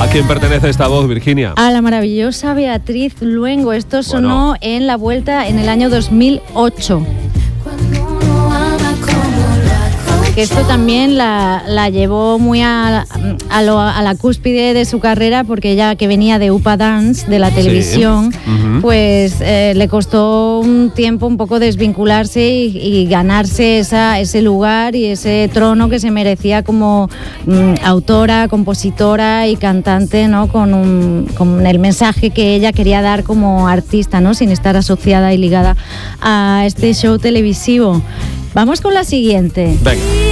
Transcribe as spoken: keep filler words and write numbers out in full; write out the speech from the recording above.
quién pertenece esta voz, Virginia? A la maravillosa Beatriz Luengo. Esto sonó Bueno. en La Vuelta en el año dos mil ocho. Que esto también la, la llevó muy a, a, lo, a la cúspide de su carrera, porque ella, que venía de Upa Dance, de la televisión, sí. uh-huh. pues eh, le costó un tiempo un poco desvincularse y, y ganarse esa, ese lugar y ese trono que se merecía como mm, autora, compositora y cantante, ¿no? Con, un, con el mensaje que ella quería dar como artista, ¿no? Sin estar asociada y ligada a este show televisivo. Vamos con la siguiente. Venga.